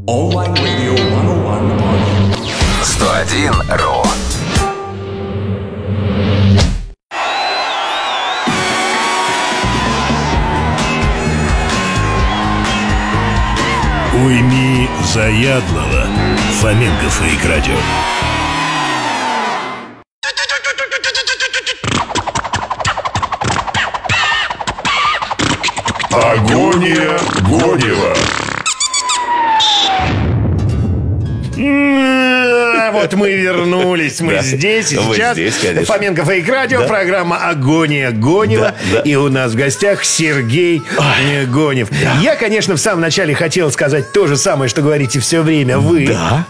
Online Radio 101. 101.ru. Уйми заядлого. Фоменко Фейк Радио. Агония Гонева. Вот мы вернулись, мы здесь и Вы сейчас. здесь, конечно. Фоменко Фейк Радио, Да. программа «Агония Гонева». Да. И у нас в гостях Сергей Гонев. Я, конечно, в самом начале хотел сказать то же самое, что говорите все время вы. Да.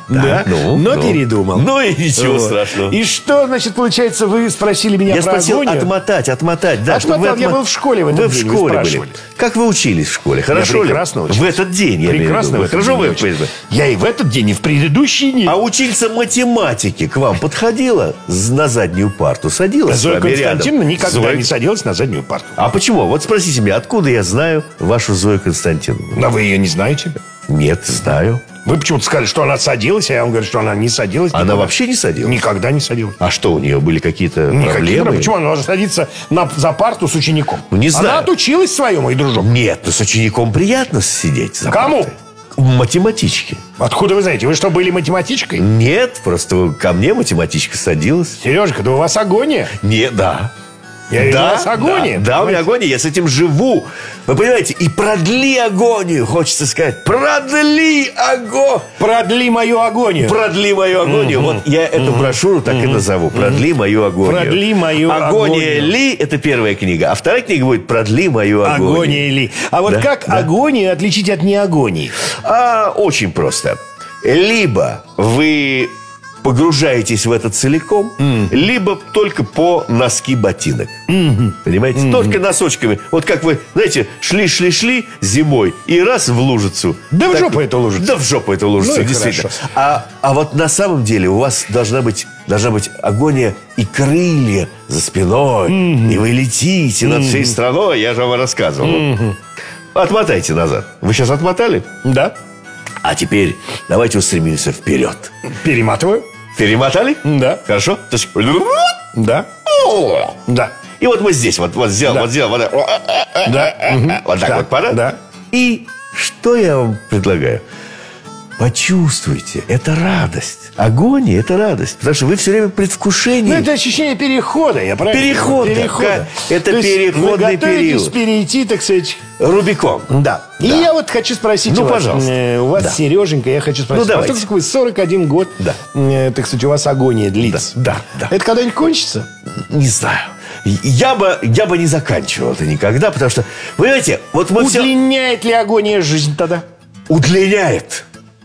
Но передумал. Ну и ничего Вот. страшного. И что, значит, получается, вы спросили меня Я про спросил агонию? отмотать. Да, Отмотал, чтобы вы я был в школе в этот Вы в день, вы школе были. спрашивали. Как вы учились в школе? Хорошо ли? прекрасно учился. В этот день, я имею в Прекрасно виду. в этот Хорошо день вы учился. Я и в этот день, и в предыдущий день. А учительница математики к вам подходила на заднюю парту? Садилась с Зоя вами рядом? Константиновна никогда Зоя- не садилась на заднюю парту. А почему? Вот спросите меня, откуда я знаю вашу Зою Константиновну? А вы ее не знаете? Нет, знаю. Вы почему-то сказали, что она садилась, а я вам говорю, что она не садилась. Она никогда. вообще не садилась? Никогда не садилась. А что, у нее были какие-то Никаких проблемы? Почему она должна садиться за парту с учеником? Ну, не знаю. Она отучилась свою, мой дружок. Нет, но с учеником приятно сидеть за Кому? партой. Математичке. Откуда вы знаете? Вы что, были математичкой? Нет, просто ко мне математичка садилась. Сережка, да у вас агония. Не, да. Я вижу, у Да, вас агония. да, у меня агония, я с этим живу. Вы понимаете, и продли агонию, хочется сказать. Продли агонию. Продли мою агонию. Продли мою агонию. Вот я эту брошюру так и назову. Продли мою агонию. Продли мою Агония агонию. ли, это первая книга. А вторая книга будет Продли мою агонию. Агония ли? А вот Да, как да. агонию отличить от неагонии? Очень просто. Либо вы погружаетесь в это целиком, либо только по носки ботинок. Понимаете? Только носочками. Вот как вы, знаете, шли зимой и раз в лужицу. Да в Так- жопу эту лужицу. Да в жопу эту лужицу, Ну и действительно. хорошо. А вот на самом деле у вас должна быть агония и крылья за спиной. И вы летите над всей страной. Я же вам рассказывал. Отмотайте назад. Вы сейчас отмотали? Да. А теперь давайте устремимся вперед. Перематываю. Перемотали? Да. Хорошо? То есть- Да. Да. И вот мы здесь вот сделал, Да. вот сделал, вот так. Да. Вот так Да. вот пора. Да. И что я вам предлагаю? Почувствуйте, это радость. Агония – это радость. Потому что вы все время в предвкушении. Ну, это ощущение перехода, я правильно Переход, понимаю? да. Это То есть переходный вы готовитесь период. перейти, так сказать. Рубикон. Да. И я вот хочу спросить Ну, у вас, пожалуйста. у вас, Да. Сереженька, я хочу спросить, Ну, давайте. поскольку вы 41 год, Да. так сказать, у вас агония длится. Да, да. Это когда-нибудь кончится? Не знаю. Я бы не заканчивал это никогда, потому что, вы понимаете, вот мы все... Удлиняет ли агония жизнь тогда? Удлиняет.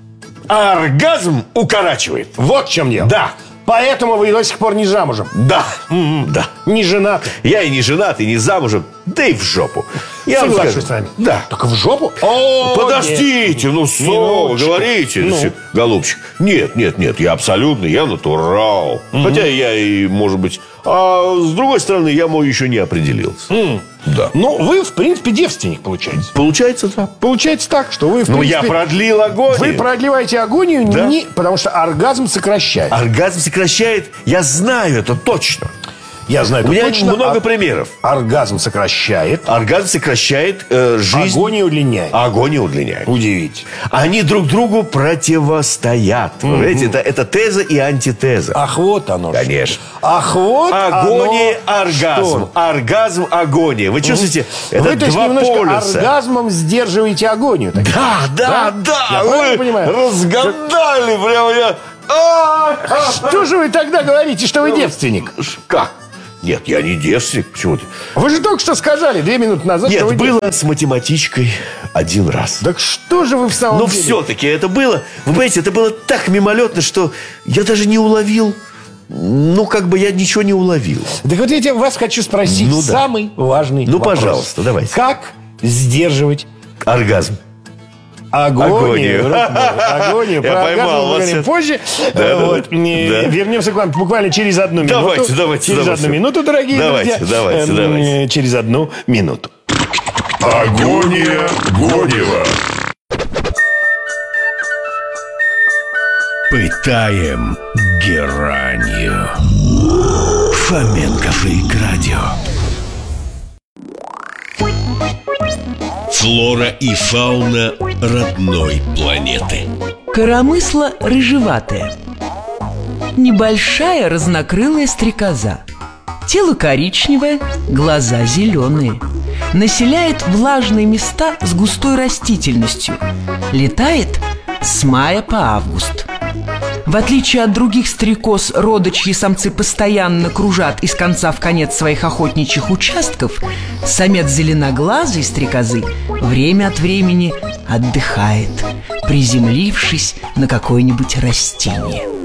А оргазм укорачивает. Вот в чем дело. Да. Поэтому вы до сих пор не замужем, Да. Да. не женаты. Я и не женат, и не замужем, да и в жопу. Я вам Соглашусь скажу. с вами. Да. Только в жопу? О, Подождите, ну что вы Минуточку. говорите, Ну. голубчик? Нет, я натурал. Хотя я и, может быть... А с другой стороны, я, еще не определился. Да. Ну, вы, в принципе, девственник, получается. Получается, да. Получается так, что вы, в Ну, принципе... я продлил огонь. Вы продлеваете агонию, Да. потому что оргазм сокращает. Оргазм сокращает, я знаю это точно. Я знаю, У это меня точно. много примеров. Оргазм сокращает, Оргазм сокращает жизнь. агония удлиняет. Агония удлиняет. Удивительно. Они друг другу противостоят. Понимаете, это теза и антитеза. Ах, вот оно что. Конечно. Ах, вот Агония, оно оргазм. что. Оргазм, агония. Вы чувствуете? Это Вы, то есть, два немножко полюса. оргазмом сдерживаете агонию. так Да. Я Вы правильно понимаю? разгадали прямо я. Что же вы тогда говорите, что вы девственник? Как? Нет, я не девственник. Почему ты? Вы же только что сказали 2 минуты назад, Нет, что вы было с математичкой один раз. Так что же вы в самом Но деле? все-таки это было, вы понимаете, это было так мимолетно, что я даже не уловил. Ну, как бы я ничего не уловил. Так вот я вас хочу спросить Ну да. самый важный Ну, вопрос. пожалуйста, давайте. Как сдерживать Оргазм. агонию? Агонию. Агонию. Я Про поймал оргазм мы вас. поговорим позже. Да, Вот. да. Вернемся к вам буквально через 1 минуту. Давайте. Через 1 минуту, дорогие Давайте, друзья. давайте. Через 1 минуту. Агония Гонева. Пытаем геранью. Фоменко Фейк Радио. Флора и фауна родной планеты. Коромысло рыжеватое. Небольшая разнокрылая стрекоза. Тело коричневое, глаза зеленые. Населяет влажные места с густой растительностью. Летает с мая по август. В отличие от других стрекоз, рода, чьи самцы постоянно кружат из конца в конец своих охотничьих участков, самец зеленоглазой стрекозы время от времени отдыхает, приземлившись на какое-нибудь растение.